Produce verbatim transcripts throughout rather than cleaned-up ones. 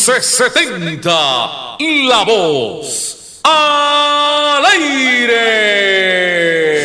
once setenta, La Voz al aire.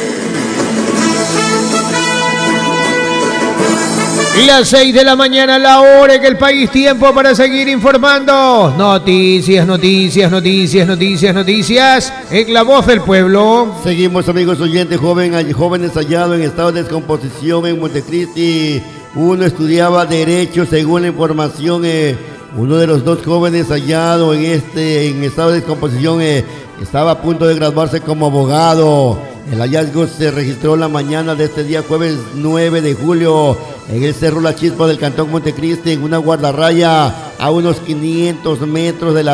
Las seis de la mañana, la hora que el país, tiempo para seguir informando. Noticias, noticias, noticias, noticias, noticias en La Voz del Pueblo. Seguimos, amigos oyentes. Joven, jóvenes hallados en estado de descomposición en Montecristi. Uno estudiaba Derecho, según la información. Eh, uno de los dos jóvenes hallados en este en estado de descomposición eh, estaba a punto de graduarse como abogado. El hallazgo se registró la mañana de este día, jueves nueve de julio, en el Cerro La Chispa del Cantón Montecristi, en una guardarraya a unos quinientos metros de la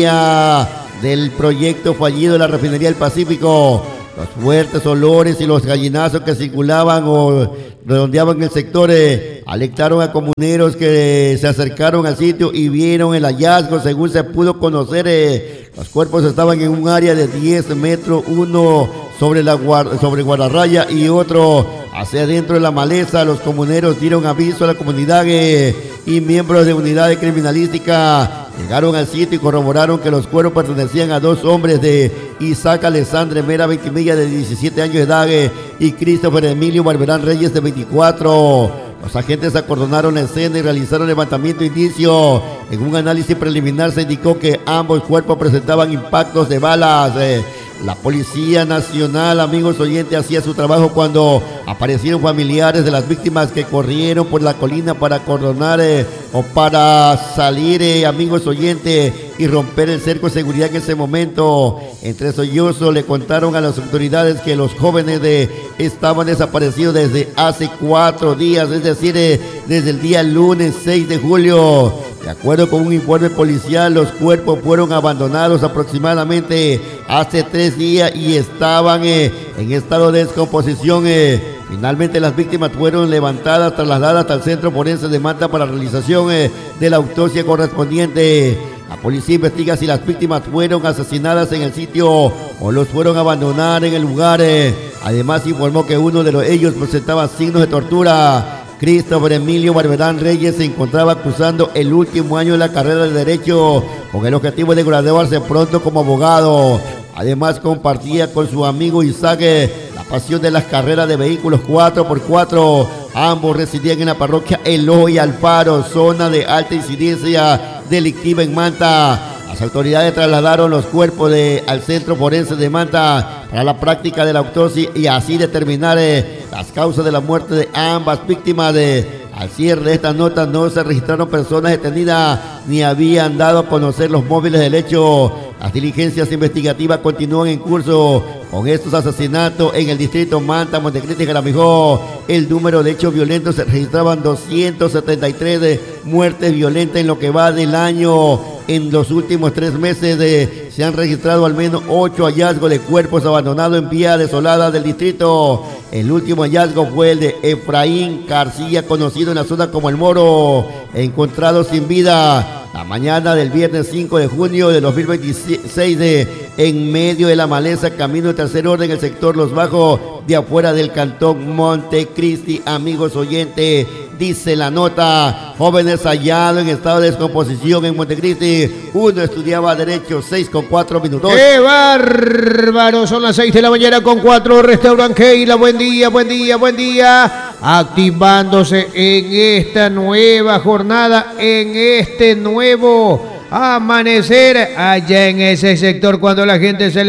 vía del proyecto fallido de la Refinería del Pacífico. Los fuertes olores y los gallinazos que circulaban o redondeaban el sector eh, alertaron a comuneros que se acercaron al sitio y vieron el hallazgo. Según se pudo conocer, eh, los cuerpos estaban en un área de diez metros, uno sobre la guard sobre guardarraya y otro hacia adentro de la maleza. Los comuneros dieron aviso a la comunidad eh, y miembros de unidades criminalísticas llegaron al sitio y corroboraron que los cuerpos pertenecían a dos hombres de Isaac Alessandre Mera Ventimilla, de diecisiete años de edad, eh, y Christopher Emilio Barberán Reyes, de veinticuatro. Los agentes acordonaron la escena y realizaron levantamiento de indicios. En un análisis preliminar se indicó que ambos cuerpos presentaban impactos de balas. Eh, La Policía Nacional, amigos oyentes, hacía su trabajo cuando aparecieron familiares de las víctimas que corrieron por la colina para acordonar eh, o para salir, eh, amigos oyentes, y romper el cerco de seguridad en ese momento. Entre sollozos le contaron a las autoridades que los jóvenes de, estaban desaparecidos desde hace cuatro días, es decir, eh, desde el día lunes seis de julio. De acuerdo con un informe policial, los cuerpos fueron abandonados aproximadamente hace tres días y estaban eh, en estado de descomposición. Eh. Finalmente las víctimas fueron levantadas, trasladadas al Centro Forense de Manta para realización eh, de la autopsia correspondiente. La policía investiga si las víctimas fueron asesinadas en el sitio o los fueron a abandonar en el lugar. Eh. Además informó que uno de los, ellos presentaba signos de tortura. Christopher Emilio Barberán Reyes se encontraba cursando el último año de la carrera de Derecho con el objetivo de graduarse pronto como abogado. Además compartía con su amigo Isaac la pasión de las carreras de vehículos cuatro por cuatro. Ambos residían en la parroquia Eloy Alfaro, zona de alta incidencia delictiva en Manta. Las autoridades trasladaron los cuerpos de, al Centro Forense de Manta para la práctica de la autopsia y así determinar eh, las causas de la muerte de ambas víctimas. De, al cierre de esta nota no se registraron personas detenidas ni habían dado a conocer los móviles del hecho. Las diligencias investigativas continúan en curso con estos asesinatos en el distrito Manta, Montecristi y Jaramillo. El número de hechos violentos se registraban doscientas setenta y tres de muertes violentas en lo que va del año. En los últimos tres meses de, se han registrado al menos ocho hallazgos de cuerpos abandonados en vías desoladas del distrito. El último hallazgo fue el de Efraín García, conocido en la zona como El Moro, encontrado sin vida la mañana del viernes cinco de junio de dos mil veintiséis de, en medio de la maleza, camino de tercer orden, el sector Los Bajos, de afuera del Cantón Montecristi. Amigos oyentes, dice la nota, jóvenes hallados en estado de descomposición en Montecristi. Uno estudiaba Derecho, seis con cuatro minutos. ¡Qué bárbaro! Son las seis de la mañana con cuatro. Restaurant Keila, buen día, buen día, buen día. Activándose en esta nueva jornada, en este nuevo amanecer allá en ese sector, cuando la gente se